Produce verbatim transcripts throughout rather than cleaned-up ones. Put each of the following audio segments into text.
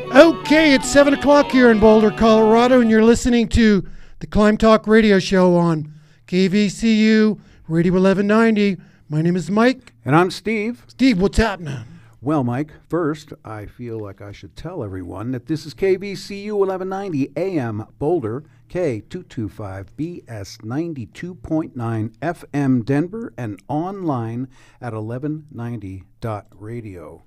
Okay, it's seven o'clock here in Boulder, Colorado, and you're listening to the Climb Talk radio show on K V C U Radio eleven ninety. My name is Mike. And I'm Steve. Steve, what's happening? Well, Mike, first, I feel like I should tell everyone that this is K V C U eleven ninety A M Boulder, K two twenty-five B S ninety-two point nine F M Denver, and online at eleven ninety dot radio.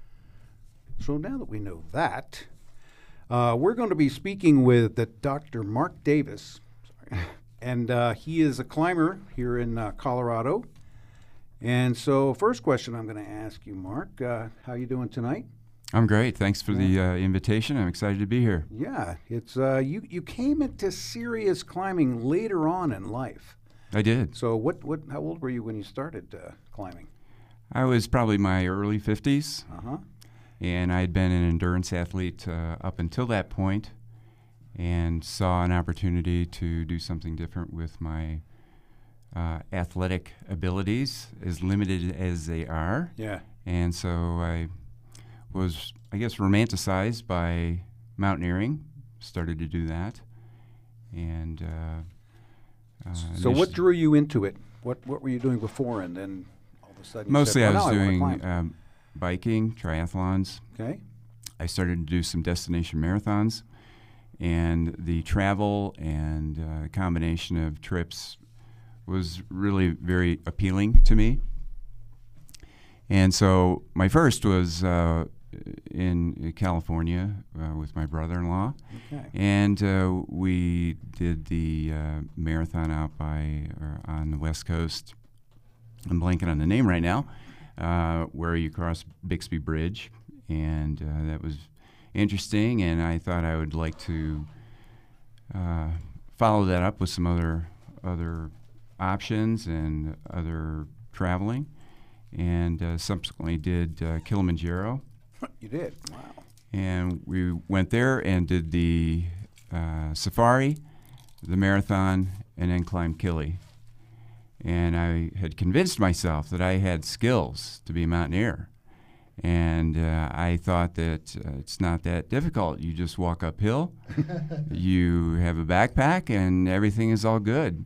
So now that we know that, uh, we're going to be speaking with uh, Doctor Mark Davis, sorry. and uh, he is a climber here in uh, Colorado. And so, first question I'm going to ask you, Mark, uh, how you doing tonight? I'm great. Thanks for the uh, invitation. I'm excited to be here. Yeah, it's uh, you. You came into serious climbing later on in life. I did. So, what? What? How old were you when you started uh, climbing? I was probably my early fifties. Uh huh. And I had been an endurance athlete uh, up until that point, and saw an opportunity to do something different with my uh, athletic abilities, as limited as they are. Yeah. And so I was, I guess, romanticized by mountaineering. Started to do that, and uh, uh, so what drew you into it? What What were you doing before, and then all of a sudden? Mostly, you said, I oh, was no, I doing. wanna climb. Um, biking, triathlons. Okay. I started to do some destination marathons, and the travel and uh, combination of trips was really very appealing to me. And so my first was uh, in California uh, with my brother-in-law, Okay. and uh, we did the uh, marathon out by or on the West Coast. I'm blanking on the name right now. Uh, where you cross Bixby Bridge, and uh, that was interesting, and I thought I would like to uh, follow that up with some other other options and other traveling, and uh, subsequently did uh, Kilimanjaro. You did? Wow. And we went there and did the uh, safari, the marathon, and then climbed Kili. And I had convinced myself that I had skills to be a mountaineer. And uh, I thought that uh, it's not that difficult. You just walk uphill, you have a backpack, and everything is all good.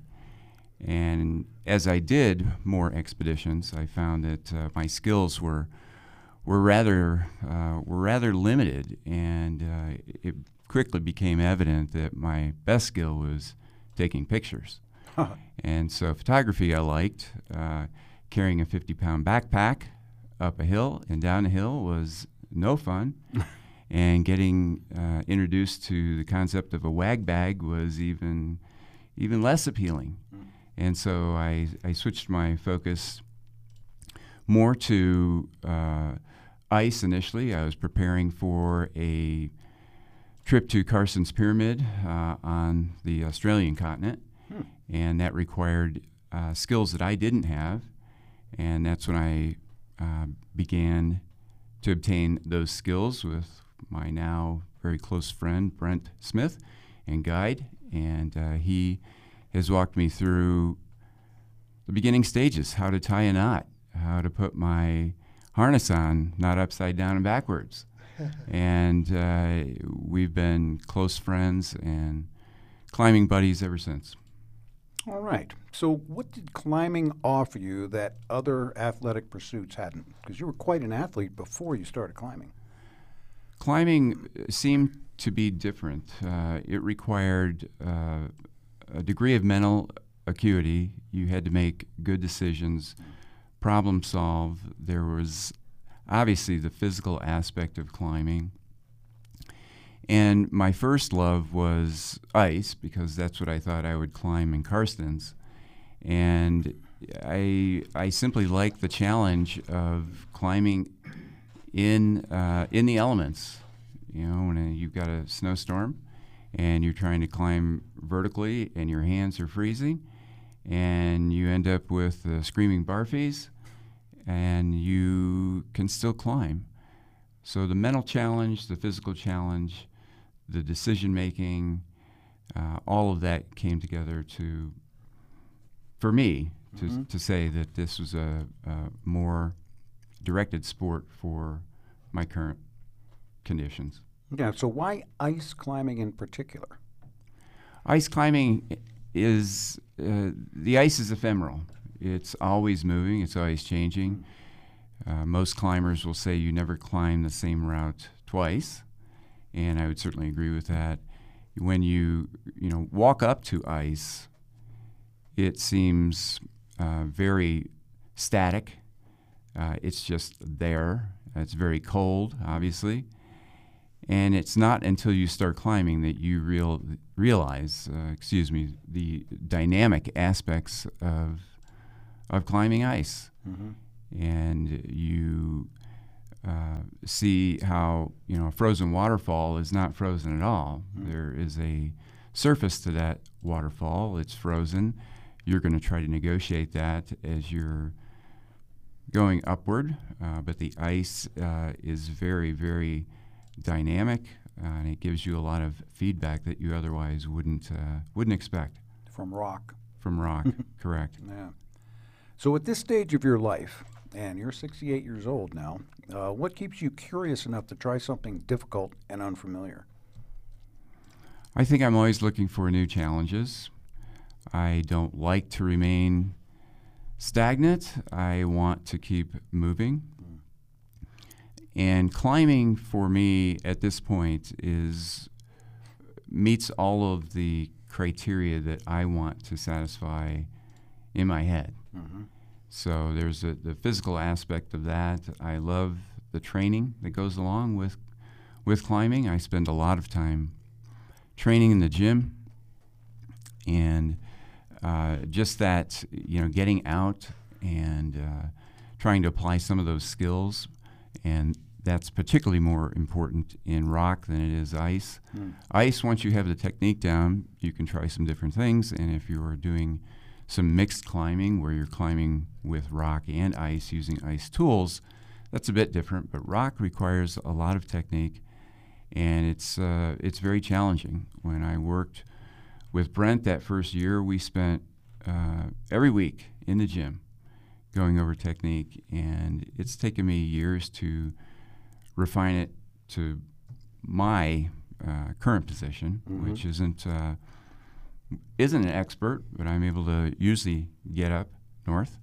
And as I did more expeditions, I found that uh, my skills were were rather uh, were rather limited, and uh, it quickly became evident that my best skill was taking pictures. And so photography I liked. Uh, carrying a fifty-pound backpack up a hill and down a hill was no fun. And getting uh, introduced to the concept of a wag bag was even even less appealing. Mm. And so I, I switched my focus more to uh, ice initially. I was preparing for a trip to Carson's Pyramid uh, on the Australian continent. Hmm. And that required uh, skills that I didn't have, and that's when I uh, began to obtain those skills with my now very close friend Brent Smith and guide, and uh, he has walked me through the beginning stages, how to tie a knot, how to put my harness on, not upside down and backwards. And uh, we've been close friends and climbing buddies ever since. All right. So what did climbing offer you that other athletic pursuits hadn't? Because you were quite an athlete before you started climbing. Climbing seemed to be different. Uh, it required uh, a degree of mental acuity. You had to make good decisions, problem solve. There was obviously the physical aspect of climbing. And my first love was ice, because that's what I thought I would climb in Karstens. And I I simply liked the challenge of climbing in uh, in the elements. You know, when uh, you've got a snowstorm and you're trying to climb vertically and your hands are freezing, and you end up with uh, screaming barfies, and you can still climb. So the mental challenge, the physical challenge, the decision-making, uh, all of that came together to, for me, to, mm-hmm. to say that this was a, a more directed sport for my current conditions. Yeah, so why ice climbing in particular? Ice climbing is, uh, the ice is ephemeral. It's always moving, it's always changing. Uh, most climbers will say you never climb the same route twice, and I would certainly agree with that. When you, you know, walk up to ice, it seems uh, very static. Uh, it's just there. It's very cold, obviously. And it's not until you start climbing that you real, realize, uh, excuse me, the dynamic aspects of of climbing ice. Mm-hmm. And you uh, see how, you know, a frozen waterfall is not frozen at all. Mm-hmm. There is a surface to that waterfall. It's frozen. You're going to try to negotiate that as you're going upward, uh, but the ice uh, is very, very dynamic, uh, and it gives you a lot of feedback that you otherwise wouldn't uh, wouldn't expect From rock. from rock. Correct. Yeah. So at this stage of your life, and you're sixty-eight years old now, uh, what keeps you curious enough to try something difficult and unfamiliar? I think I'm always looking for new challenges. I don't like to remain stagnant. I want to keep moving. Mm. And climbing for me at this point is meets all of the criteria that I want to satisfy in my head. Mm-hmm. So there's a, the physical aspect of that. I love the training that goes along with with climbing. I spend a lot of time training in the gym, and uh, just that, you know, getting out and uh, trying to apply some of those skills, and that's particularly more important in rock than it is ice. Mm. Ice, once you have the technique down, you can try some different things, and if you're doing some mixed climbing where you're climbing with rock and ice using ice tools, that's a bit different, but rock requires a lot of technique, and it's uh, it's very challenging. When I worked with Brent that first year, we spent uh, every week in the gym going over technique, and it's taken me years to refine it to my uh, current position, Mm-hmm. which isn't uh, isn't an expert, but I'm able to usually get up north.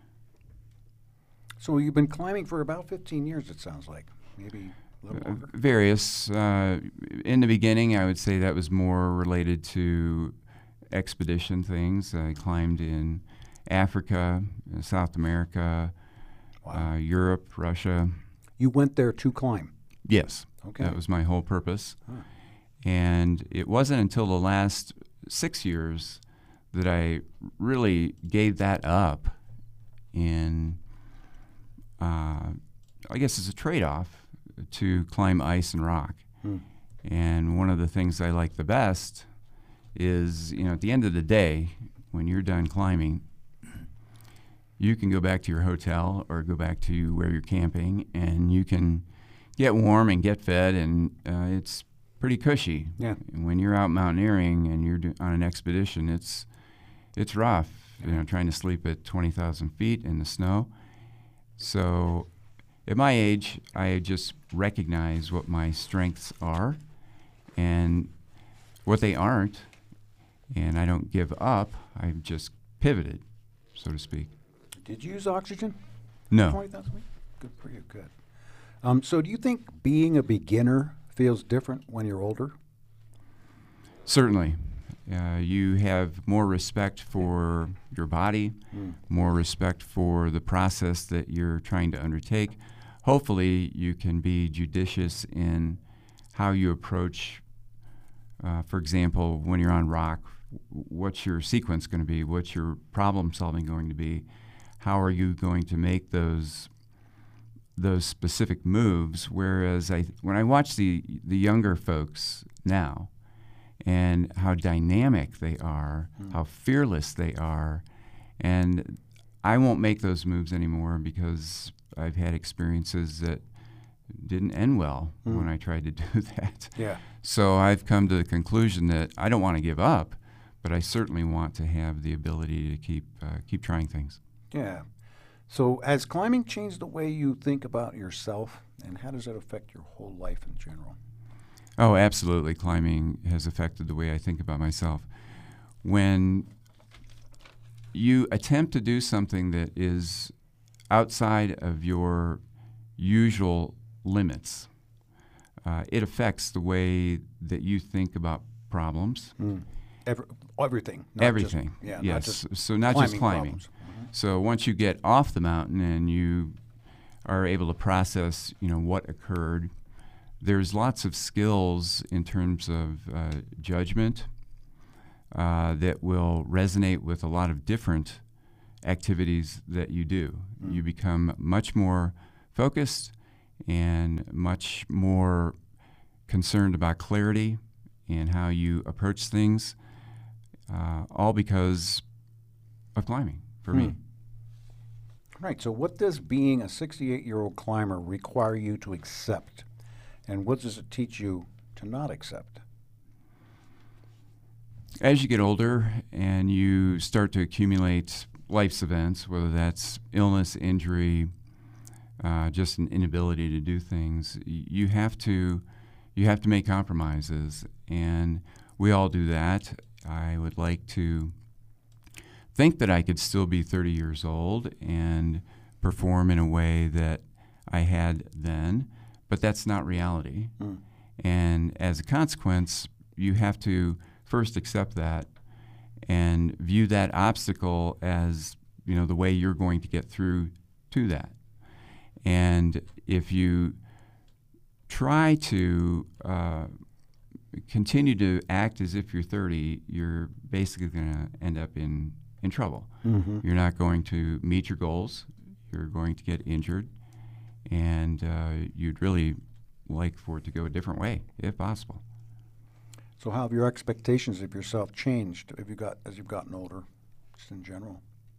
So you've been climbing for about fifteen years, it sounds like. Maybe a little Uh, longer. various. Uh, in the beginning, I would say that was more related to expedition things. I climbed in Africa, uh, South America, Wow. uh, Europe, Russia. You went there to climb. Yes, Okay. that was my whole purpose. Huh. And it wasn't until the last six years that I really gave that up in, uh, I guess it's a trade-off to climb ice and rock. Hmm. And one of the things I like the best is, you know, at the end of the day, when you're done climbing, you can go back to your hotel or go back to where you're camping, and you can get warm and get fed, and uh, it's pretty cushy. Yeah. And when you're out mountaineering and you're do- on an expedition, it's it's rough, you know, trying to sleep at twenty thousand feet in the snow. So at my age, I just recognize what my strengths are and what they aren't, and I don't give up. I've just pivoted, so to speak. Did you use oxygen? No. twenty thousand feet? Good for you, good. Um, so do you think being a beginner feels different when you're older? Certainly. Uh, you have more respect for your body, Mm. more respect for the process that you're trying to undertake. Hopefully, you can be judicious in how you approach, uh, for example, when you're on rock, what's your sequence going to be? What's your problem solving going to be? How are you going to make those those specific moves? Whereas I, when I watch the the younger folks now, and how dynamic they are, Mm. how fearless they are, and I won't make those moves anymore because I've had experiences that didn't end well Mm. when I tried to do that. Yeah. So I've come to the conclusion that I don't want to give up, but I certainly want to have the ability to keep uh, keep trying things. Yeah. So has climbing changed the way you think about yourself, and how does that affect your whole life in general? Oh, absolutely. Climbing has affected the way I think about myself. When you attempt to do something that is outside of your usual limits, uh, it affects the way that you think about problems. Mm. Every, everything. Not Everything. Just, yeah, yes. Not just so not just climbing. problems. Mm-hmm. So once you get off the mountain and you are able to process, you know, what occurred, there's lots of skills in terms of uh, judgment uh, that will resonate with a lot of different activities that you do. Mm. You become much more focused and much more concerned about clarity and how you approach things, uh, all because of climbing for mm. me. Right. So what does being a sixty-eight-year-old climber require you to accept? And what does it teach you to not accept? As you get older and you start to accumulate life's events, whether that's illness, injury, uh, just an inability to do things, you have to you have to make compromises, and we all do that. I would like to think that I could still be thirty years old and perform in a way that I had then, but that's not reality. Mm. And as a consequence, you have to first accept that and view that obstacle as, you know, the way you're going to get through to that. And if you try to uh, continue to act as if you're thirty, you're basically going to end up in, in trouble. Mm-hmm. You're not going to meet your goals. You're going to get injured. And uh, you'd really like for it to go a different way, if possible. So how have your expectations of yourself changed have you got, as you've gotten older, just in general?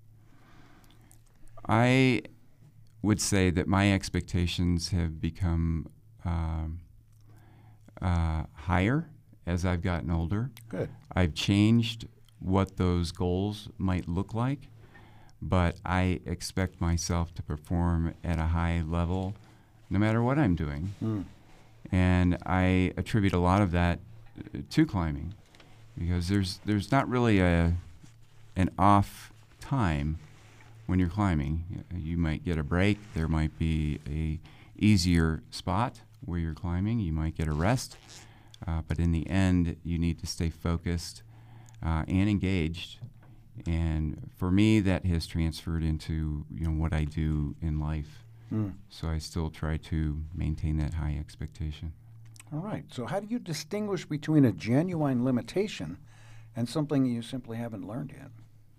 I would say that my expectations have become um, uh, higher as I've gotten older. Good. I've changed what those goals might look like, but I expect myself to perform at a high level no matter what I'm doing. Mm. And I attribute a lot of that to climbing, because there's there's not really a an off time when you're climbing. You might get a break. There might be a easier spot where you're climbing. You might get a rest, uh, but in the end, you need to stay focused uh, and engaged. And for me, that has transferred into, you know, what I do in life. Mm. So I still try to maintain that high expectation. All right. So how do you distinguish between a genuine limitation and something you simply haven't learned yet?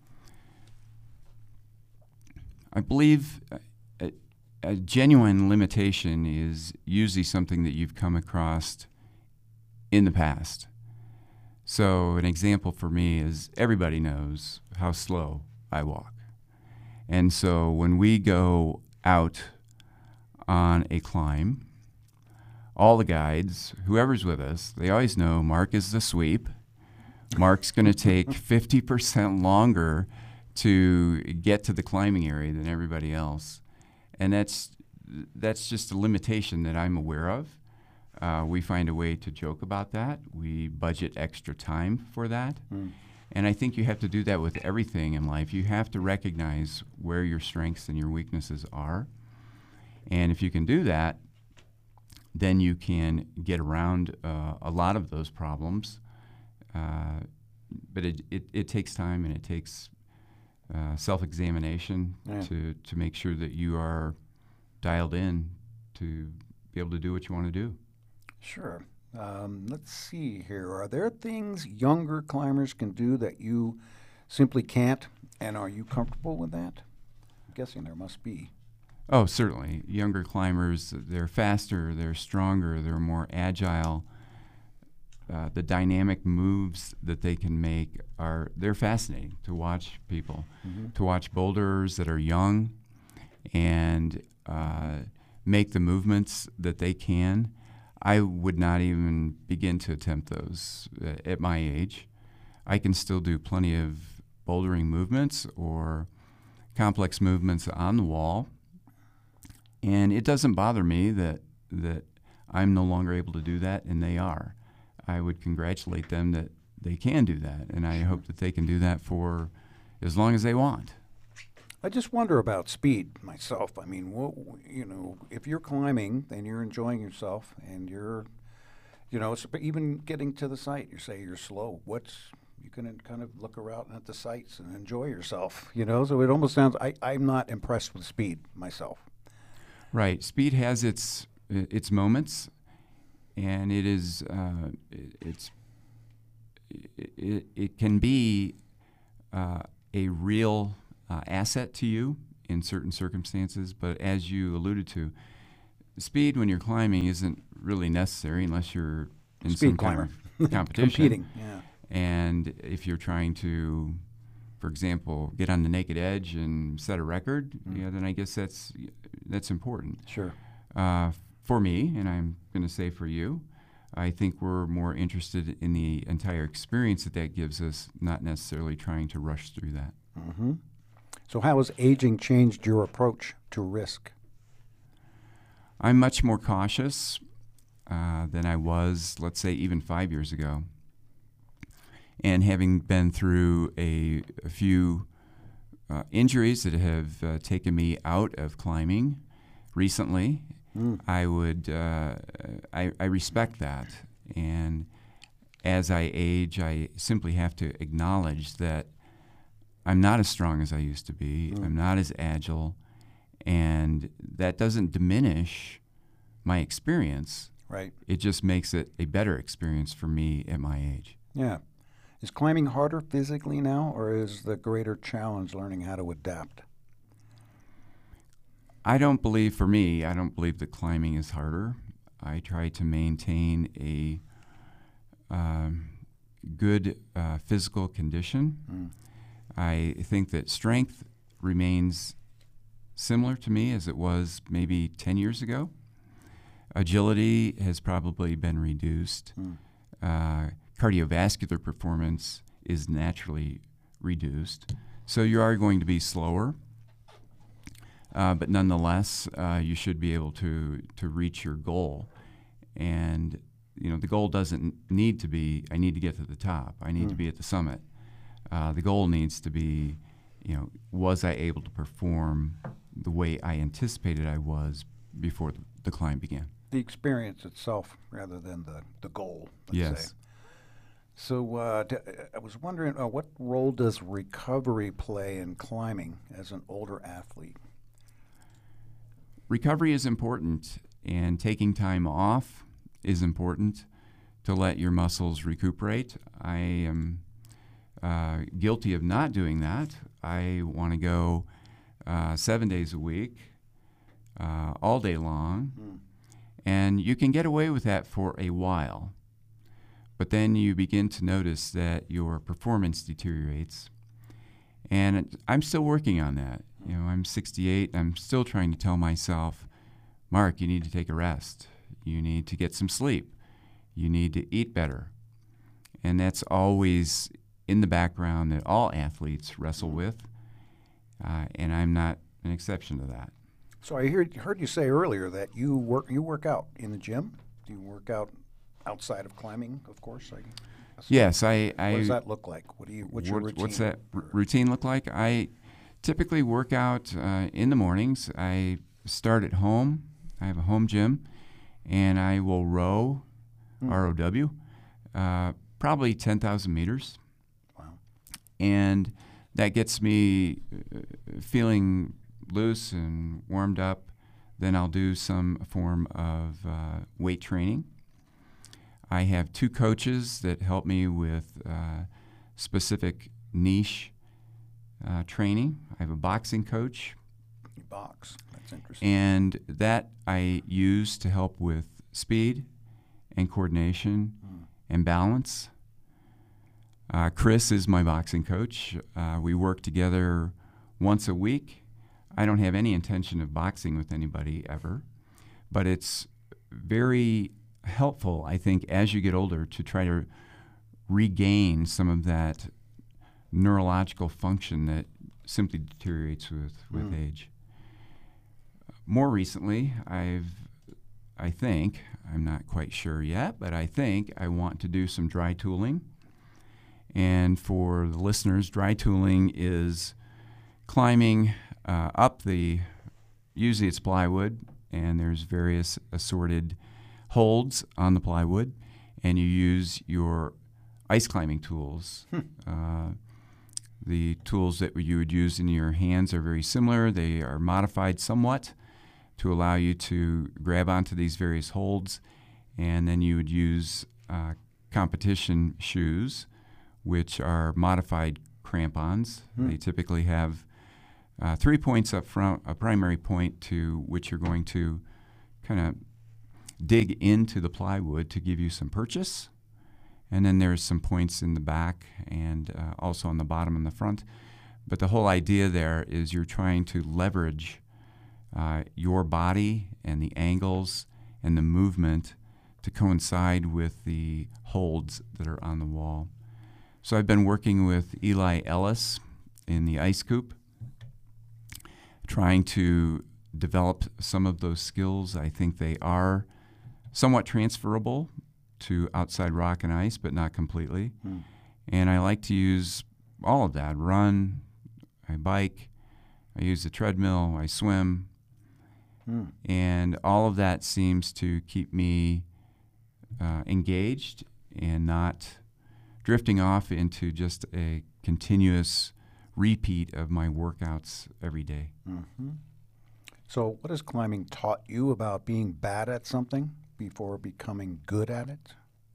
I believe a, a genuine limitation is usually something that you've come across in the past. So an example for me is everybody knows how slow I walk. And so when we go out on a climb, all the guides, whoever's with us, they always know Mark is the sweep. Mark's going to take fifty percent longer to get to the climbing area than everybody else. And that's that's just a limitation that I'm aware of. Uh, we find a way to joke about that. We budget extra time for that. Mm. And I think you have to do that with everything in life. You have to recognize where your strengths and your weaknesses are. And if you can do that, then you can get around uh, a lot of those problems. Uh, but it, it, it takes time, and it takes uh, self-examination yeah. to, to make sure that you are dialed in to be able to do what you want to do. Sure. Um, let's see here. Are there things younger climbers can do that you simply can't, and are you comfortable with that? I'm guessing there must be. Oh, certainly. Younger climbers, they're faster, they're stronger, they're more agile. Uh, the dynamic moves that they can make are, they're fascinating to watch people, mm-hmm. to watch boulders that are young and uh, make the movements that they can. I would not even begin to attempt those uh, at my age. I can still do plenty of bouldering movements or complex movements on the wall. And it doesn't bother me that that I'm no longer able to do that, and they are. I would congratulate them that they can do that, and I hope that they can do that for as long as they want. I just wonder about speed myself. I mean, what, you know, if you're climbing and you're enjoying yourself and you're, you know, it's, even getting to the site, you say you're slow. What's, you can kind of look around at the sites and enjoy yourself, you know? So it almost sounds, I, I'm not impressed with speed myself. Right. Speed has its its moments, and it is, uh, it, it's, it, it, it can be uh, a real Uh, asset to you in certain circumstances, but as you alluded to, speed when you're climbing isn't really necessary unless you're in Speed some climber. kind of competition. Competing, yeah. And if you're trying to, for example, get on the naked edge and set a record, Mm. yeah, then I guess that's that's important. Sure. Uh, for me, and I'm going to say for you, I think we're more interested in the entire experience that that gives us, not necessarily trying to rush through that. Mm-hmm. So how has aging changed your approach to risk? I'm much more cautious uh, than I was, let's say, even five years ago. And having been through a, a few uh, injuries that have uh, taken me out of climbing recently, mm. I would uh, I, I respect that. And as I age, I simply have to acknowledge that I'm not as strong as I used to be. Mm. I'm not as agile, and that doesn't diminish my experience. Right. It just makes it a better experience for me at my age. Yeah. Is climbing harder physically now, or is the greater challenge learning how to adapt? I don't believe, for me, I don't believe that climbing is harder. I try to maintain a um, good uh, physical condition. Mm. I think that strength remains similar to me as it was maybe ten years ago. Agility has probably been reduced. Mm. Uh, cardiovascular performance is naturally reduced. So you are going to be slower, uh, but nonetheless, uh, you should be able to, to reach your goal. And, you know, the goal doesn't need to be, I need to get to the top. I need mm. to be at the summit. Uh, the goal needs to be, you know, was I able to perform the way I anticipated I was before the, the climb began? The experience itself rather than the, the goal, let's yes. say. So uh, d- I was wondering, uh, what role does recovery play in climbing as an older athlete? Recovery is important, and taking time off is important to let your muscles recuperate. I am Uh, guilty of not doing that. I want to go uh, seven days a week, uh, all day long, mm. and you can get away with that for a while. But then you begin to notice that your performance deteriorates, and it, I'm still working on that. You know, I'm sixty-eight. I'm still trying to tell myself, Mark, you need to take a rest. You need to get some sleep. You need to eat better, and that's always in the background that all athletes wrestle with, uh, and I'm not an exception to that. So I heard, heard you say earlier that you work you work out in the gym. Do you work out outside of climbing, of course? I yes, I, I. What does that look like? What do you? What's your what, routine? What's that r- routine look like? I typically work out uh, in the mornings. I start at home. I have a home gym, and I will row, hmm. R O W, uh, probably ten thousand meters. And that gets me uh, feeling loose and warmed up. Then I'll do some form of uh, weight training. I have two coaches that help me with uh, specific niche uh, training. I have a boxing coach. You box. That's interesting. And that I use to help with speed and coordination mm. and balance. Uh, Chris is my boxing coach. Uh, we work together once a week. I don't have any intention of boxing with anybody ever, but it's very helpful, I think, as you get older to try to regain some of that neurological function that simply deteriorates with, with mm. age. More recently, I've I think, I'm not quite sure yet, but I think I want to do some dry tooling. And for the listeners, dry tooling is climbing uh, up the, usually it's plywood, and there's various assorted holds on the plywood, and you use your ice climbing tools. Hmm. Uh, the tools that you would use in your hands are very similar. They are modified somewhat to allow you to grab onto these various holds, and then you would use uh, competition shoes, which are modified crampons. Hmm. They typically have uh, three points up front, a primary point to which you're going to kind of dig into the plywood to give you some purchase. And then there's some points in the back and uh, also on the bottom and the front. But the whole idea there is you're trying to leverage uh, your body and the angles and the movement to coincide with the holds that are on the wall. So I've been working with Eli Ellis in the Ice Coop, trying to develop some of those skills. I think they are somewhat transferable to outside rock and ice, but not completely. Hmm. And I like to use all of that. Run, I bike, I use the treadmill, I swim. Hmm. And all of that seems to keep me uh, engaged and not drifting off into just a continuous repeat of my workouts every day. Mm-hmm. So what has climbing taught you about being bad at something before becoming good at it?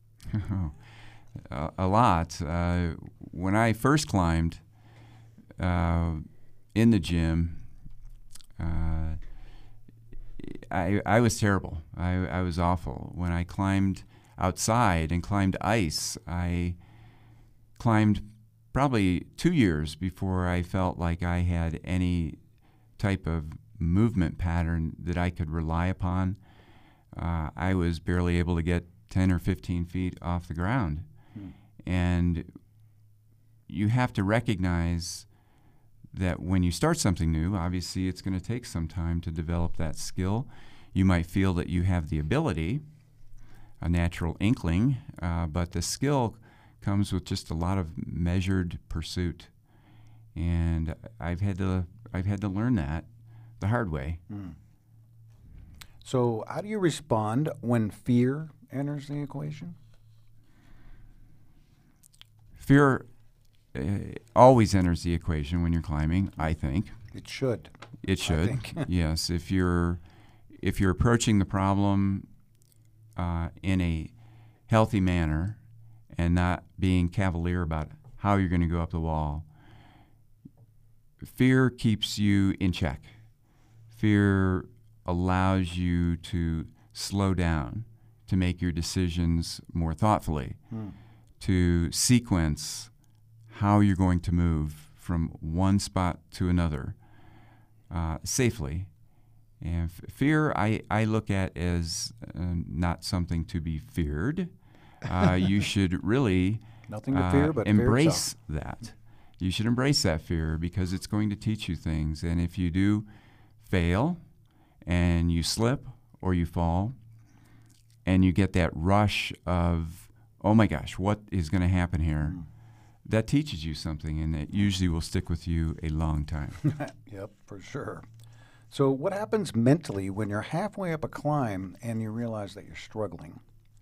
a, a lot. Uh, when I first climbed uh, in the gym, uh, I, I was terrible. I, I was awful. When I climbed outside and climbed ice, I climbed probably two years before I felt like I had any type of movement pattern that I could rely upon. Uh, I was barely able to get ten or fifteen feet off the ground. Hmm. And you have to recognize that when you start something new, obviously it's going to take some time to develop that skill. You might feel that you have the ability, a natural inkling, uh, but the skill comes with just a lot of measured pursuit. And I've had to I've had to learn that the hard way. Hmm. So how do you respond when fear enters the equation? Fear uh, always enters the equation when you're climbing, I think. It should. It should. Yes, if you're if you're approaching the problem uh, in a healthy manner and not being cavalier about how you're going to go up the wall, fear keeps you in check. Fear allows you to slow down, to make your decisions more thoughtfully, hmm. to sequence how you're going to move from one spot to another uh, safely. And f- fear, I, I look at as uh, not something to be feared. Uh, you should really Nothing to fear, uh, but embrace that. You should embrace that fear because it's going to teach you things. And if you do fail and you slip or you fall and you get that rush of, oh my gosh, what is going to happen here? Mm. That teaches you something, and it usually will stick with you a long time. Yep, for sure. So what happens mentally when you're halfway up a climb and you realize that you're struggling?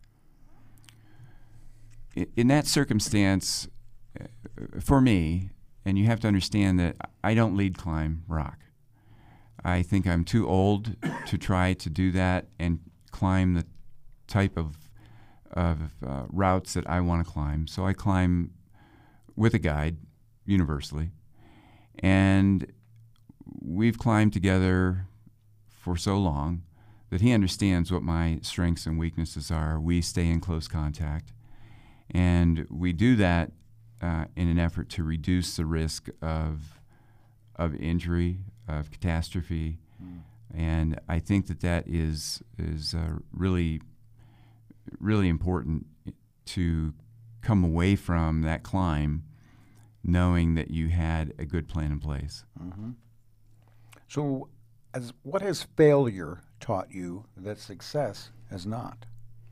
In, in that circumstance, uh, for me, and you have to understand that I don't lead climb rock. I think I'm too old to try to do that and climb the type of, of uh, routes that I want to climb. So I climb with a guide, universally. And we've climbed together for so long that he understands what my strengths and weaknesses are. We stay in close contact. And we do that uh, in an effort to reduce the risk of of injury, of catastrophe. Mm. And I think that that is, is uh, really, really important to come away from that climb knowing that you had a good plan in place. Mm-hmm. So as what has failure taught you that success has not?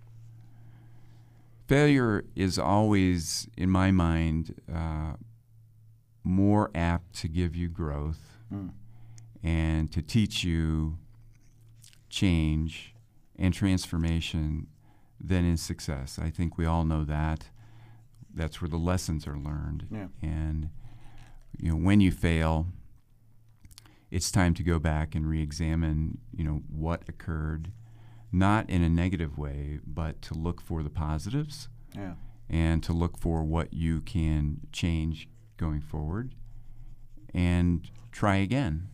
Failure is always, in my mind, uh, more apt to give you growth Mm. and to teach you change and transformation than is success. I think we all know that. That's where the lessons are learned. Yeah. And you know, when you fail, it's time to go back and re-examine, you know, what occurred, not in a negative way, but to look for the positives Yeah. and to look for what you can change going forward and try again.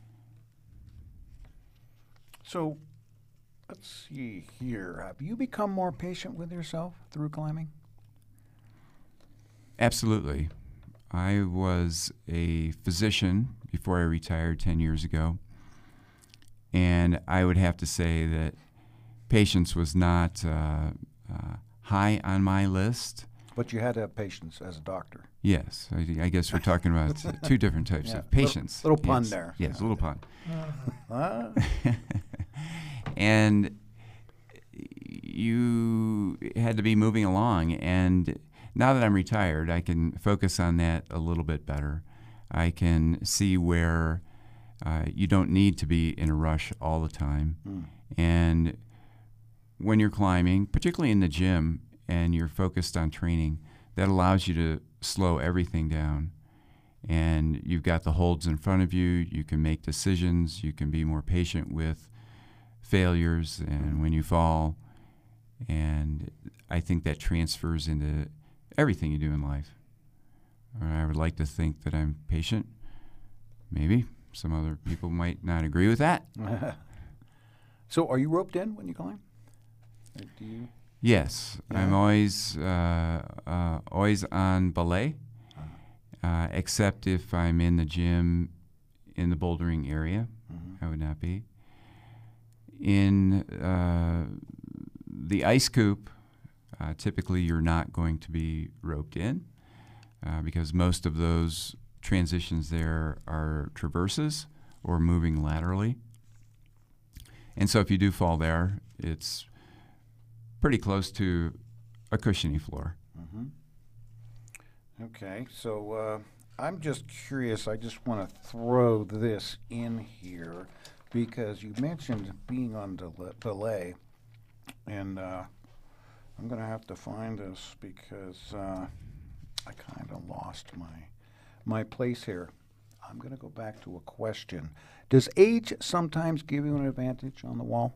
So, let's see here. Have you become more patient with yourself through climbing? Absolutely. I was a physician before I retired ten years ago, and I would have to say that patience was not uh, uh, high on my list. But you had to have patience as a doctor. Yes, I, I guess we're talking about two different types Yeah. of patience. Little- little pun Yes. there. Yes, a little pun. Ah. And you had to be moving along. And now that I'm retired, I can focus on that a little bit better. I can see where uh, you don't need to be in a rush all the time. Mm. And when you're climbing, particularly in the gym, and you're focused on training, that allows you to slow everything down. And you've got the holds in front of you. You can make decisions. You can be more patient with failures and when you fall. And I think that transfers into everything you do in life. Or I would like to think that I'm patient. Maybe some other people might not agree with that. So, are you roped in when you climb? Or do you? Yes, I'm Yeah. always uh, uh, always on belay, uh, except if I'm in the gym in the bouldering area. Mhm. I would not be. In uh, the ice coop, uh, typically you're not going to be roped in uh, because most of those transitions there are traverses or moving laterally. And so if you do fall there, it's pretty close to a cushiony floor. Mm-hmm. Okay, so uh, I'm just curious. I just want to throw this in here because you mentioned being on del- belay, and uh, I'm going to have to find this because uh, I kind of lost my my place here. I'm going to go back to a question. Does age sometimes give you an advantage on the wall?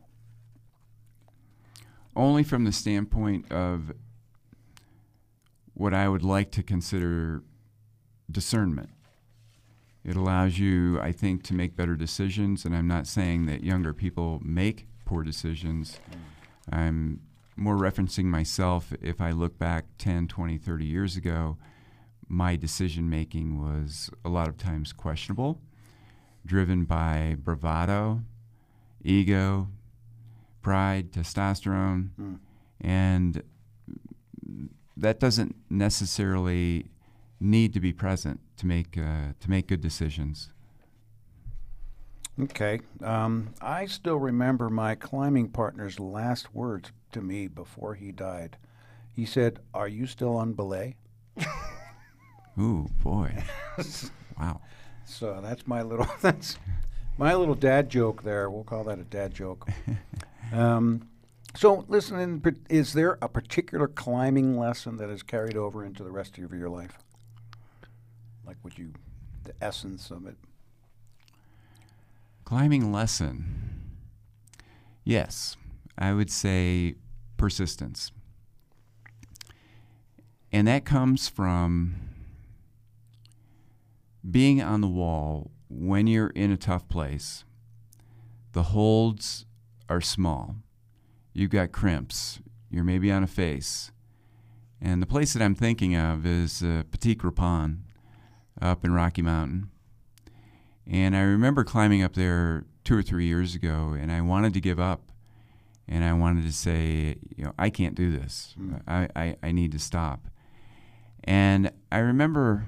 Only from the standpoint of what I would like to consider discernment. It allows you, I think, to make better decisions, and I'm not saying that younger people make poor decisions. I'm more referencing myself. If I look back ten, twenty, thirty years ago, my decision making was a lot of times questionable, driven by bravado, ego, pride, testosterone, Mm. and that doesn't necessarily need to be present to make uh, to make good decisions. Okay. Um, I still remember my climbing partner's last words to me before he died. He said, "Are you still on belay?" Ooh, boy! Wow. So that's my little that's my little dad joke there. We'll call that a dad joke. Um, so, listen, in, par- is there a particular climbing lesson that is carried over into the rest of your life? Like, would you, the essence of it? Climbing lesson. Yes, I would say persistence. And that comes from being on the wall when you're in a tough place. The holds are small. You've got crimps. You're maybe on a face. And the place that I'm thinking of is uh, Petit Crepin up in Rocky Mountain. And I remember climbing up there two or three years ago, and I wanted to give up. And I wanted to say, you know, I can't do this. Mm. I, I, I need to stop. And I remember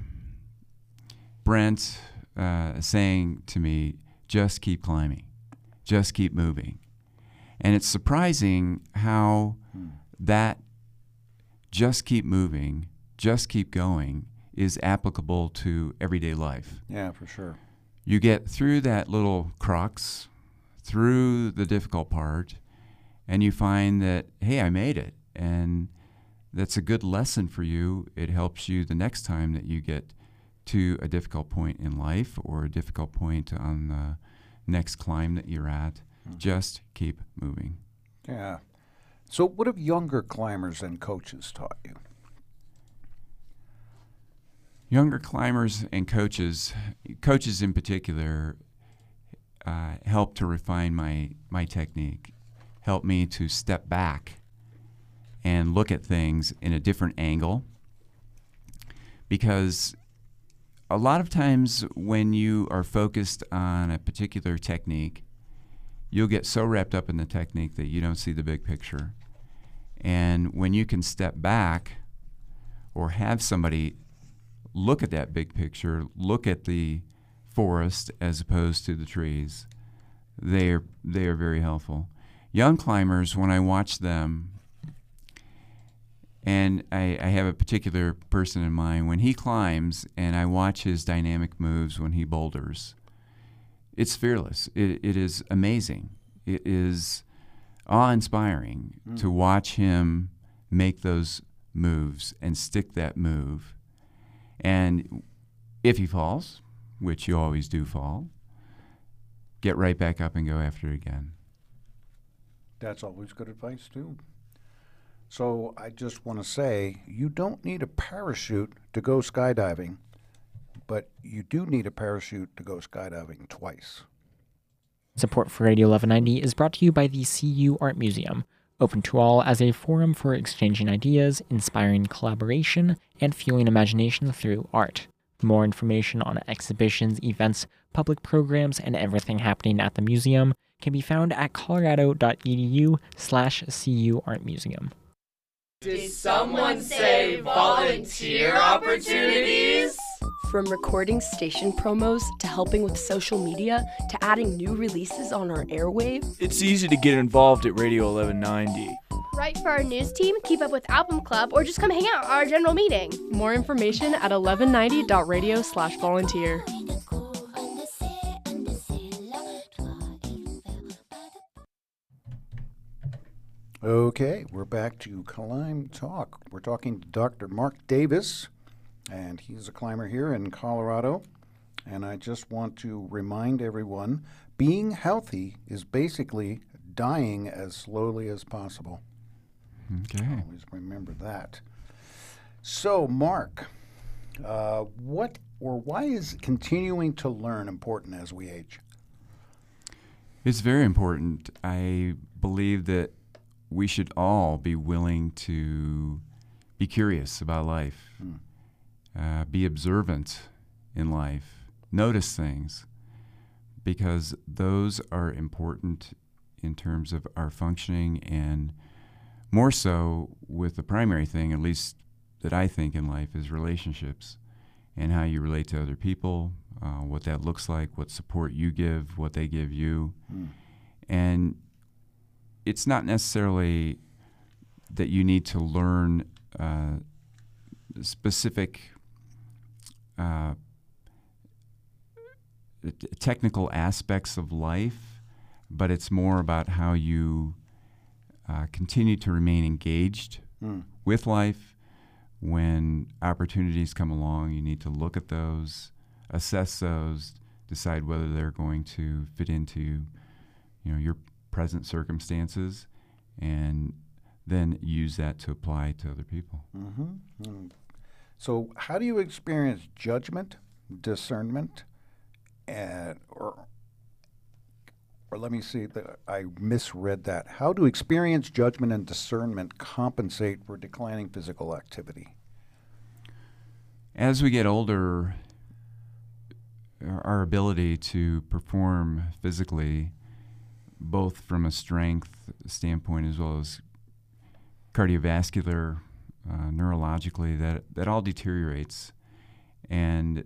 Brent uh, saying to me, just keep climbing. Just keep moving. And it's surprising how Hmm. that just keep moving, just keep going is applicable to everyday life. Yeah, for sure. You get through that little crux, through the difficult part, and you find that, hey, I made it. And that's a good lesson for you. It helps you the next time that you get to a difficult point in life or a difficult point on the next climb that you're at. Mm-hmm. Just keep moving. Yeah. So what have younger climbers and coaches taught you? Younger climbers and coaches, coaches in particular, uh, help to refine my, my technique, help me to step back and look at things in a different angle. Because a lot of times when you are focused on a particular technique, you'll get so wrapped up in the technique that you don't see the big picture. And when you can step back or have somebody look at that big picture, look at the forest as opposed to the trees, they are, they are very helpful. Young climbers, when I watch them, and I, I have a particular person in mind, when he climbs and I watch his dynamic moves when he boulders, it's fearless. It, it is amazing. It is awe-inspiring mm. to watch him make those moves and stick that move. And if he falls, which you always do fall, get right back up and go after it again. That's always good advice, too. So I just want to say, you don't need a parachute to go skydiving, but you do need a parachute to go skydiving twice. Support for Radio eleven ninety is brought to you by the C U Art Museum, open to all as a forum for exchanging ideas, inspiring collaboration, and fueling imagination through art. For more information on exhibitions, events, public programs, and everything happening at the museum can be found at colorado.edu slash CU Art Museum. Did someone say volunteer opportunities? From recording station promos to helping with social media to adding new releases on our airwave, it's easy to get involved at Radio eleven ninety. Write for our news team, keep up with Album Club, or just come hang out at our general meeting. More information at eleven ninety dot radio slash volunteer. Okay, we're back to Climb Talk. We're talking to Doctor Mark Davis, and he's a climber here in Colorado. And I just want to remind everyone, being healthy is basically dying as slowly as possible. Okay. Always remember that. So, Mark, uh, what or why is continuing to learn important as we age? It's very important. I believe that we should all be willing to be curious about life, hmm. uh, be observant in life, notice things, because those are important in terms of our functioning, and more so with the primary thing, at least that I think in life, is relationships and how you relate to other people, uh, what that looks like, what support you give, what they give you. Hmm. And it's not necessarily that you need to learn uh, specific uh, t- technical aspects of life, but it's more about how you uh, continue to remain engaged mm. with life. When opportunities come along, you need to look at those, assess those, decide whether they're going to fit into, you know, your present circumstances, and then use that to apply to other people. Mm-hmm. Mm. So how do you experience judgment, discernment, and or or let me see, the, I misread that. How do experience, judgment, and discernment compensate for declining physical activity? As we get older, our ability to perform physically, both from a strength standpoint as well as cardiovascular, uh, neurologically, that, that all deteriorates. And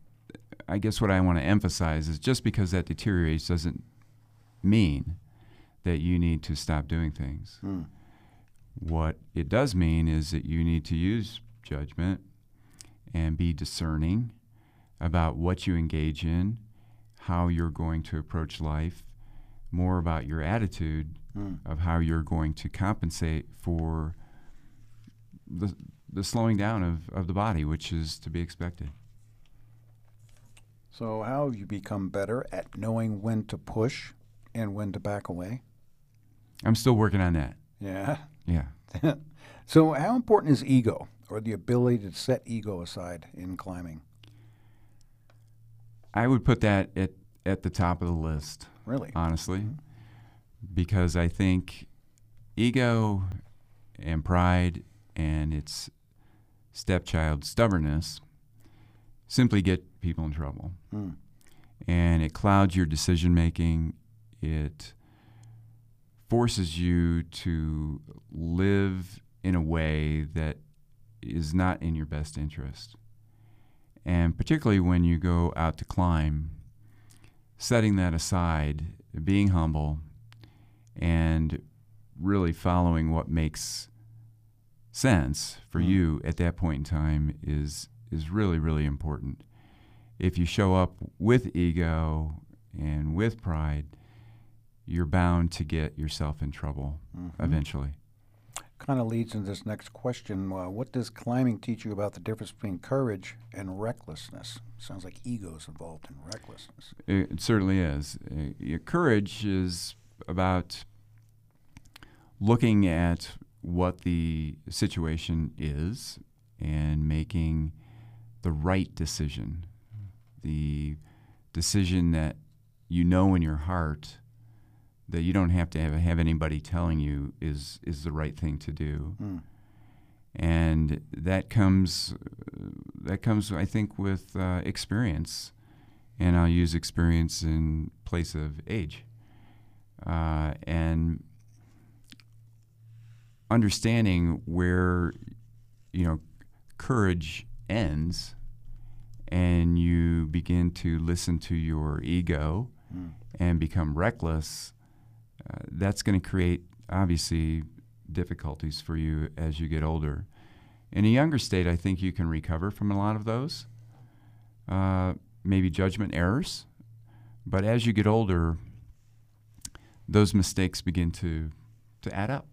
I guess what I want to emphasize is just because that deteriorates doesn't mean that you need to stop doing things. Hmm. What it does mean is that you need to use judgment and be discerning about what you engage in, how you're going to approach life, more about your attitude Hmm. of how you're going to compensate for the the slowing down of, of the body, which is to be expected. So how have you become better at knowing when to push and when to back away? I'm still working on that. Yeah. Yeah. So how important is ego, or the ability to set ego aside in climbing? I would put that at, at the top of the list. Really? Honestly. Because I think ego and pride and its stepchild stubbornness simply get people in trouble. Hmm. And it clouds your decision making. It forces you to live in a way that is not in your best interest. And particularly when you go out to climb, setting that aside, being humble, and really following what makes sense for Mm. you at that point in time is is really, really important. If you show up with ego and with pride, you're bound to get yourself in trouble Mhm. eventually. Kind of leads into this next question. Uh, what does climbing teach you about the difference between courage and recklessness? Sounds like ego is involved in recklessness. It, it certainly is. Uh, your courage is about looking at what the situation is and making the right decision, the decision that you know in your heart that you don't have to have, have anybody telling you is is the right thing to do. Mm. And that comes uh, that comes I think with uh, experience, and I'll use experience in place of age, uh, and understanding where you know courage ends and you begin to listen to your ego Mm. and become reckless. Uh, that's going to create, obviously, difficulties for you as you get older. In a younger state, I think you can recover from a lot of those, uh, maybe judgment errors. But as you get older, those mistakes begin to, to add up.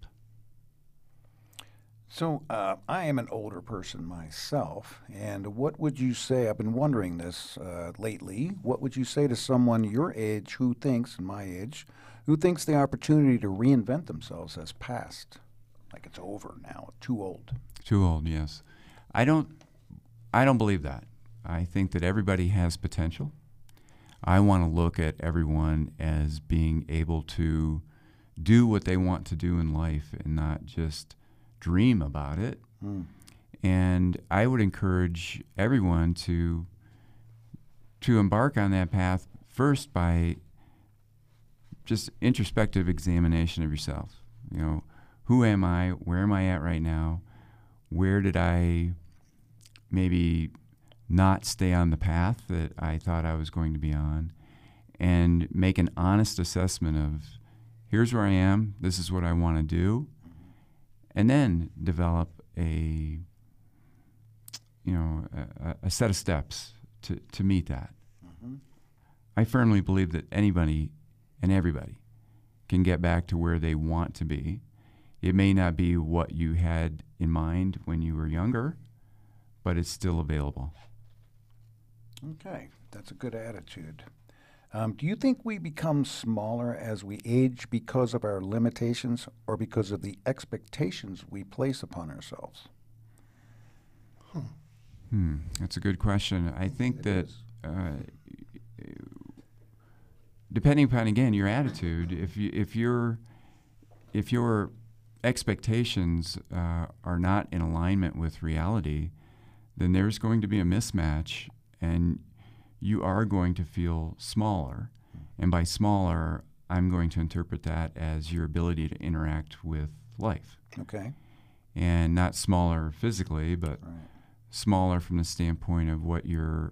So uh, I am an older person myself, and what would you say, I've been wondering this uh, lately, what would you say to someone your age who thinks, and my age, who thinks the opportunity to reinvent themselves has passed? Like it's over now, too old. Too old, yes. I don't, I don't believe that. I think that everybody has potential. I want to look at everyone as being able to do what they want to do in life and not just dream about it. Mm. And I would encourage everyone to to embark on that path first by just introspective examination of yourself. You know, who am I? Where am I at right now? Where did I maybe not stay on the path that I thought I was going to be on? And make an honest assessment of, here's where I am, this is what I want to do, and then develop a, you know, a, a set of steps to, to meet that. Mm-hmm. I firmly believe that anybody and everybody can get back to where they want to be. It may not be what you had in mind when you were younger, but it's still available. Okay, that's a good attitude. Um, do you think we become smaller as we age because of our limitations or because of the expectations we place upon ourselves? Huh. Hmm, that's a good question. I think It that is. uh, depending upon, again, your attitude, if you if your if your expectations uh, are not in alignment with reality, then there's going to be a mismatch, and you are going to feel smaller. And by smaller, I'm going to interpret that as your ability to interact with life. Okay. And not smaller physically, but Right. smaller from the standpoint of what your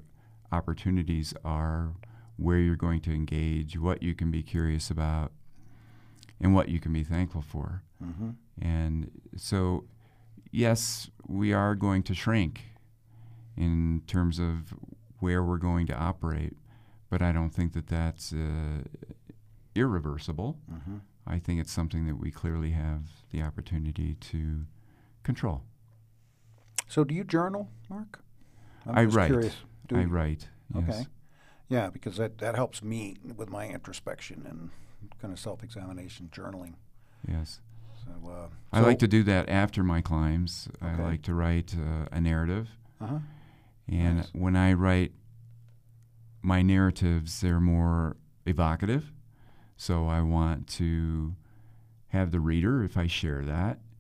opportunities are, where you're going to engage, what you can be curious about. and what you can be thankful for. Mm-hmm. And so, yes, we are going to shrink in terms of where we're going to operate, but I don't think that that's uh, irreversible. Mm-hmm. I think it's something that we clearly have the opportunity to control. So do you journal, Mark? I'm I just write. Curious. Do I you? write, yes. Okay. Yeah, because that, that helps me with my introspection and kind of self-examination, journaling. Yes. So, uh, I so- like to do that after my climbs. I Okay. like to write uh, a narrative. Uh-huh. And Nice. when I write my narratives, they're more evocative. So I want to have the reader, if I share that,